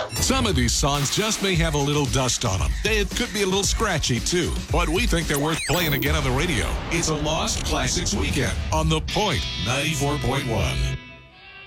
Some of these songs just may have a little dust on them. It could be a little scratchy, too. But we think they're worth playing again on the radio. It's a Lost Classics Weekend on The Point 94.1.